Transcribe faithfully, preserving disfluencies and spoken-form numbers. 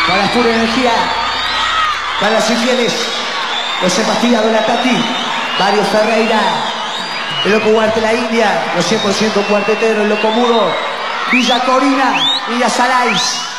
para la pura energía, para los infieles, los Sebastián de la Tati, Mario Ferreira, el Loco Huarte la India, los cien por ciento cuarteteros, el Loco Mudo, Villa Corina, Villa Salais.